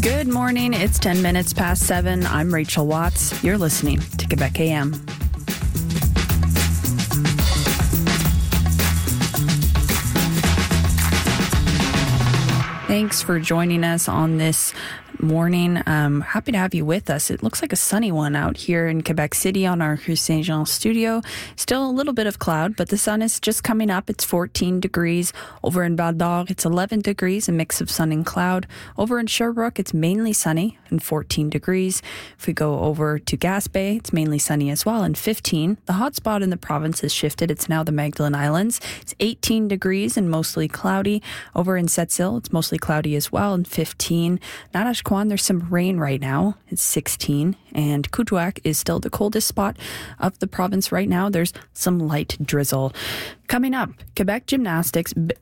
Good morning. It's 10 minutes past 7. I'm Rachel Watts. You're listening to Quebec AM. Thanks for joining us on this morning. Happy to have you with us. It looks like a sunny one out here in Quebec City on our Rue Saint-Jean studio. Still a little bit of cloud, but the sun is just coming up. It's 14 degrees. Over in Val d'Or, it's 11 degrees, a mix of sun and cloud. Over in Sherbrooke, it's mainly sunny and 14 degrees. If we go over to Gaspé, it's mainly sunny as well and 15. The hot spot in the province has shifted. It's now the Magdalen Islands. It's 18 degrees and mostly cloudy. Over in Sept-Îles, it's mostly cloudy as well and 15. Natashquan, there's some rain right now. It's 16. And Coudouac is still the coldest spot of the province right now. There's some light drizzle. Coming up, Quebec gymnast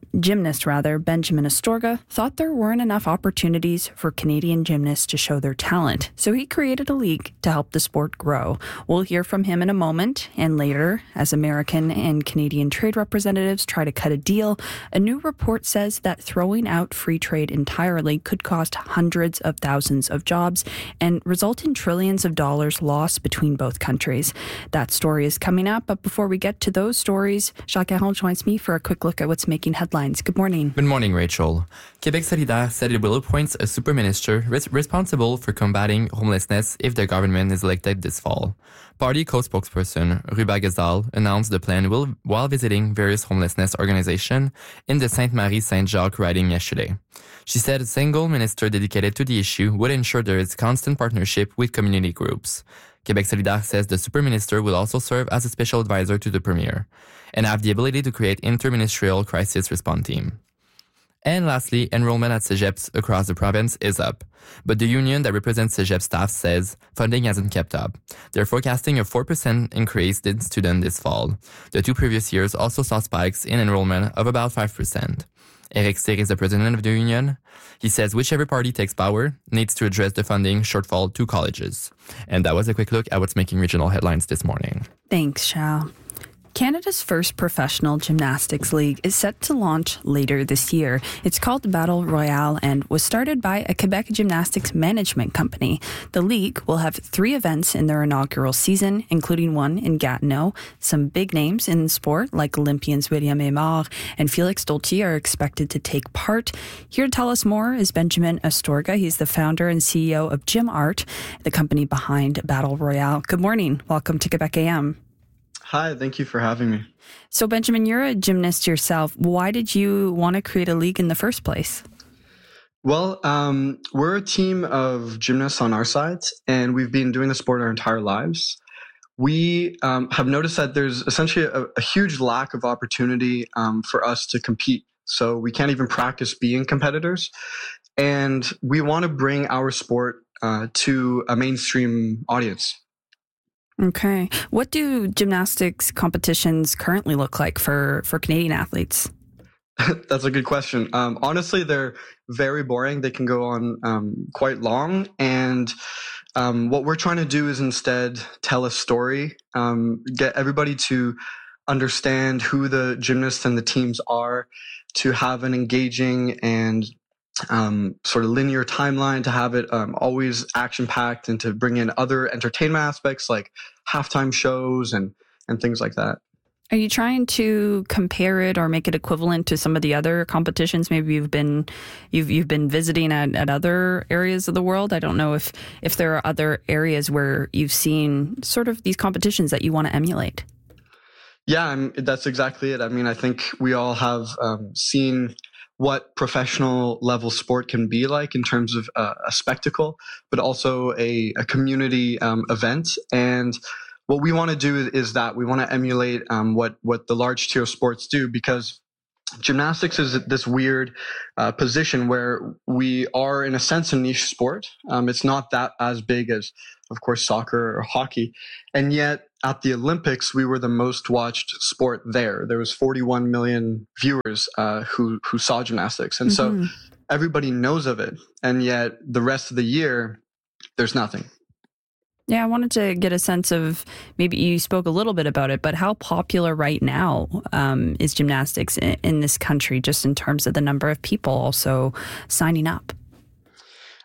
Benjamin Astorga thought there weren't enough opportunities for Canadian gymnasts to show their talent, so he created a league to help the sport grow. We'll hear from him in a moment, and later, as American and Canadian trade representatives try to cut a deal, a new report says that throwing out free trade entirely could cost hundreds of thousands of jobs and result in trillions of dollars lost between both countries. That story is coming up, but before we get to those stories, Jacques Caron joins me for a quick look at what's making headlines. Good morning. Good morning, Rachel. Québec solidaire said it will appoint a super minister responsible for combating homelessness if the government is elected this fall. Party co-spokesperson Ruba Gazal announced the plan while visiting various homelessness organizations in the Sainte-Marie-Saint-Jacques riding yesterday. She said a single minister dedicated to the issue would ensure there is constant partnership with community groups. Québec solidaire says the super minister will also serve as a special advisor to the premier and have the ability to create interministerial crisis response team. And lastly, enrollment at CEGEPs across the province is up. But the union that represents CEGEP staff says funding hasn't kept up. They're forecasting a 4% increase in students this fall. The 2 previous years also saw spikes in enrollment of about 5%. Eric Cyr is the president of the union. He says whichever party takes power needs to address the funding shortfall to colleges. And that was a quick look at what's making regional headlines this morning. Thanks, Shao. Canada's first professional gymnastics league is set to launch later this year. It's called Battle Royale and was started by a Quebec gymnastics management company. The league will have 3 events in their inaugural season, including one in Gatineau. Some big names in sport, like Olympians William Aymar and Félix Dolty, are expected to take part. Here to tell us more is Benjamin Astorga. He's the founder and CEO of Gym Art, the company behind Battle Royale. Good morning. Welcome to Quebec AM. Hi, thank you for having me. So, Benjamin, you're a gymnast yourself. Why did you want to create a league in the first place? Well, we're a team of gymnasts on our side, and we've been doing the sport our entire lives. We have noticed that there's essentially a huge lack of opportunity for us to compete. So we can't even practice being competitors. And we want to bring our sport to a mainstream audience. Okay. What do gymnastics competitions currently look like for Canadian athletes? That's a good question. Honestly, they're very boring. They can go on quite long. And what we're trying to do is instead tell a story, get everybody to understand who the gymnasts and the teams are, to have an engaging and sort of linear timeline, to have it always action-packed, and to bring in other entertainment aspects like halftime shows and things like that. Are you trying to compare it or make it equivalent to some of the other competitions? Maybe you've been visiting at other areas of the world. I don't know if there are other areas where you've seen sort of these competitions that you want to emulate. Yeah, that's exactly it. I mean, I think we all have seen what professional level sport can be like in terms of a spectacle, but also a community event. And what we want to do is that we want to emulate what the large tier sports do, because gymnastics is this weird position where we are, in a sense, a niche sport. It's not that as big as, of course, soccer or hockey. And yet at the Olympics, we were the most watched sport there. There was 41 million viewers who saw gymnastics. And so everybody knows of it. And yet the rest of the year, there's nothing. Yeah, I wanted to get a sense of, maybe you spoke a little bit about it, but how popular right now is gymnastics in this country, just in terms of the number of people also signing up?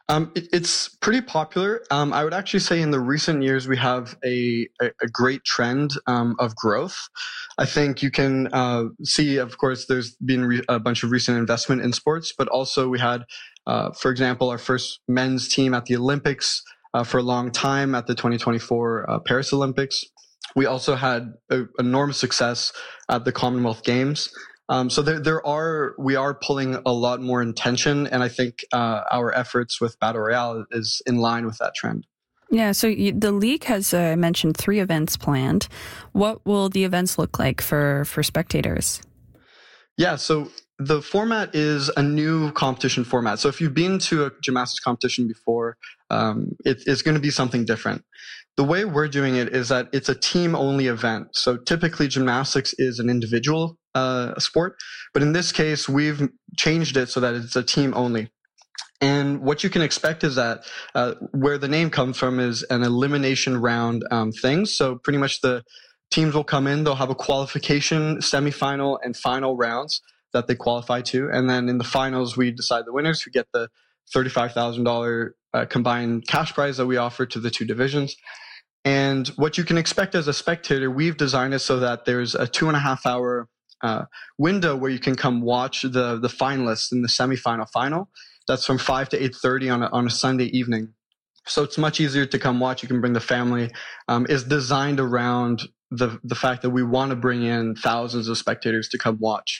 It's pretty popular. I would actually say in the recent years, we have a great trend of growth. I think you can see, of course, there's been a bunch of recent investment in sports, but also we had, for example, our first men's team at the Olympics for a long time at the 2024 Paris Olympics. We also had enormous success at the Commonwealth Games. So we are pulling a lot more intention, and I think our efforts with Battle Royale is in line with that trend. Yeah, so the league has mentioned 3 events planned. What will the events look like for spectators? Yeah, so the format is a new competition format. So if you've been to a gymnastics competition before, it's going to be something different. The way we're doing it is that it's a team-only event. So typically gymnastics is an individual sport, but in this case, we've changed it so that it's a team-only. And what you can expect is that where the name comes from is an elimination round thing. So pretty much the teams will come in, they'll have a qualification, semifinal, and final rounds that they qualify to. And then in the finals, we decide the winners who get the $35,000 combined cash prize that we offer to the 2 divisions. And what you can expect as a spectator, we've designed it so that there's a 2.5 hour window where you can come watch the finalists in the semifinal final. That's from 5 to 8:30 on a Sunday evening. So it's much easier to come watch. You can bring the family. It's designed around the fact that we want to bring in thousands of spectators to come watch.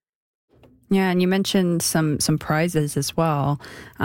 Yeah, and you mentioned some prizes as well.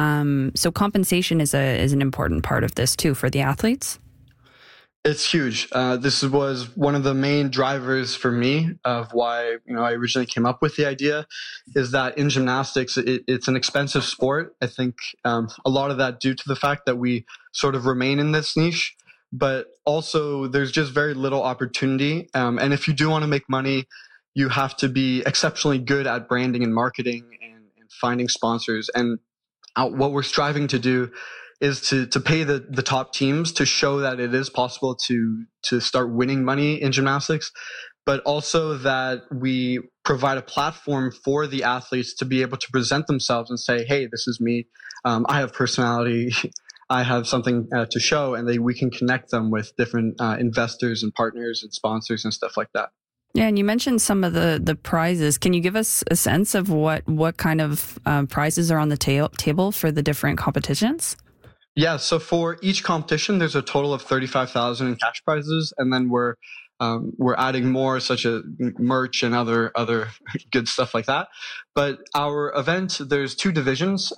So compensation is an important part of this too for the athletes. It's huge. This was one of the main drivers for me of why I originally came up with the idea, is that in gymnastics, it's an expensive sport. I think a lot of that due to the fact that we sort of remain in this niche, but also there's just very little opportunity. And if you do want to make money, you have to be exceptionally good at branding and marketing and finding sponsors. And what we're striving to do is to pay the top teams to show that it is possible to start winning money in gymnastics, but also that we provide a platform for the athletes to be able to present themselves and say, hey, this is me. I have personality. I have something to show, and we can connect them with different investors and partners and sponsors and stuff like that. Yeah, and you mentioned some of the prizes. Can you give us a sense of what kind of prizes are on the table for the different competitions? Yeah, so for each competition, there's a total of $35,000 in cash prizes, and then we're adding more, such as merch and other good stuff like that. But our event, there's 2 divisions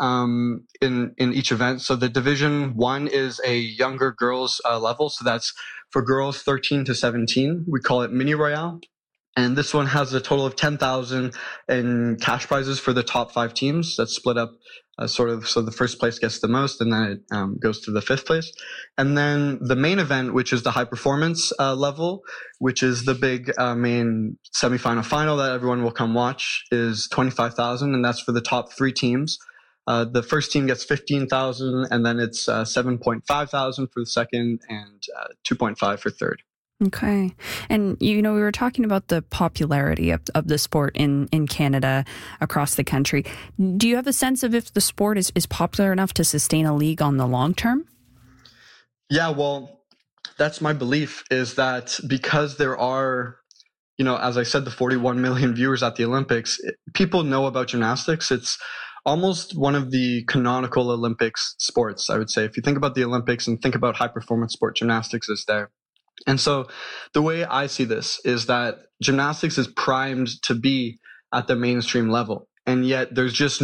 in each event. So the division 1 is a younger girls level, so that's for girls 13 to 17. We call it Mini Royale. And this one has a total of $10,000 in cash prizes for the top 5 teams. That's split up so the first place gets the most, and then it goes to the 5th place. And then the main event, which is the high performance level, which is the big main semifinal final that everyone will come watch, is $25,000, and that's for the top 3 teams. The first team gets $15,000, and then it's $7,500 for the second, and $2,500 for third. Okay. And, we were talking about the popularity of the sport in Canada, across the country. Do you have a sense of if the sport is popular enough to sustain a league on the long term? Yeah, well, that's my belief, is that because there are, as I said, the 41 million viewers at the Olympics, people know about gymnastics. It's almost one of the canonical Olympics sports, I would say. If you think about the Olympics and think about high performance sport, gymnastics is there. And so the way I see this is that gymnastics is primed to be at the mainstream level, and yet there's just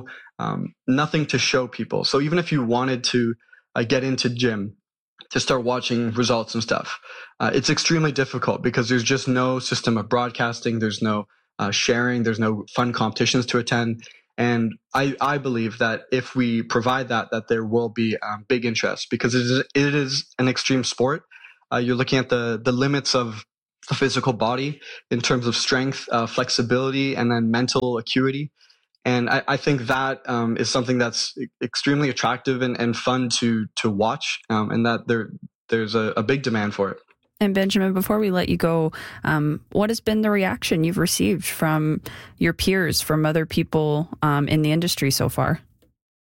nothing to show people. So even if you wanted to get into gym, to start watching results and stuff, it's extremely difficult because there's just no system of broadcasting. There's no sharing. There's no fun competitions to attend. And I believe that if we provide that there will be big interest, because it is an extreme sport. You're looking at the limits of the physical body in terms of strength, flexibility, and then mental acuity. And I think that is something that's extremely attractive and fun to watch, and that there's a big demand for it. And Benjamin, before we let you go, what has been the reaction you've received from your peers, from other people in the industry so far?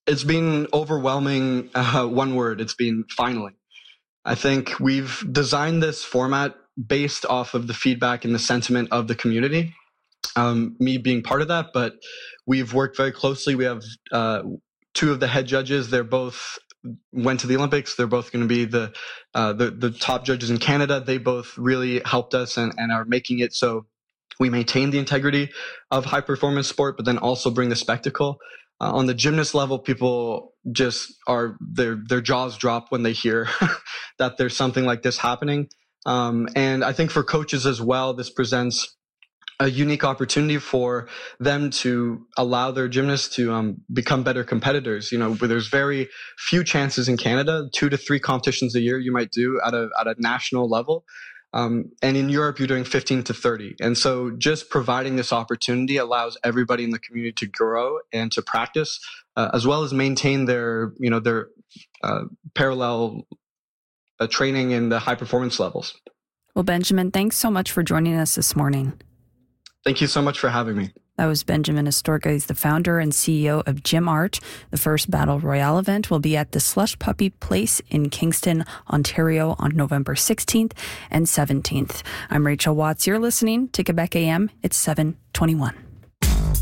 It's been overwhelming. One word. It's been finally. I think we've designed this format based off of the feedback and the sentiment of the community. Me being part of that, but we've worked very closely. We have two of the head judges. They're both went to the Olympics. They're both going to be the top judges in Canada. They both really helped us and are making it so we maintain the integrity of high performance sport, but then also bring the spectacle. On the gymnast level, people just their jaws drop when they hear that there's something like this happening. And I think for coaches as well, this presents a unique opportunity for them to allow their gymnasts to become better competitors. You know, where there's very few chances in Canada, 2 to 3 competitions a year you might do at a national level. And in Europe, you're doing 15 to 30. And so just providing this opportunity allows everybody in the community to grow and to practice, as well as maintain their parallel training in the high performance levels. Well, Benjamin, thanks so much for joining us this morning. Thank you so much for having me. That was Benjamin Astorga. He's the founder and CEO of Gym Art. The first Battle Royale event will be at the Slush Puppy Place in Kingston, Ontario on November 16th and 17th. I'm Rachel Watts. You're listening to Quebec AM. It's 7:21.